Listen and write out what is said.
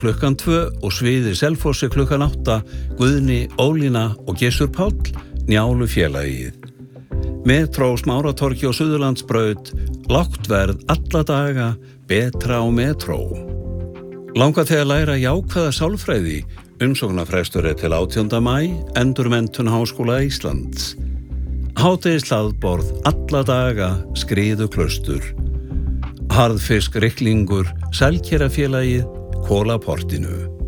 klukkan 2 og Sviði Selfossi klukkan 8, Guðni, Ólína og Gissur Páll, Njálu félagið. Metró Smáratorgi og Suðurlandsbraut, lágt verð alla daga, betra á Metró. Langar þig að læra jákvæða sálfræði? Umsóknarfrestur til 18. maí, Endurmenntun Háskóla Íslands. Hádegishlaðborð alla daga, Skriðuklaustur. Harðfisk ryklingur, Sælkerafélagið, Kolaportinu.